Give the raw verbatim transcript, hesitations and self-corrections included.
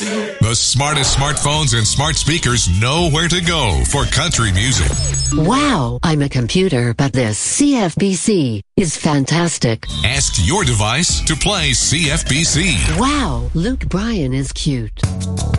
The smartest smartphones and smart speakers know where to go for country music. Wow, I'm a computer, but this C F B C is fantastic. Ask your device to play C F B C. Wow, Luke Bryan is cute.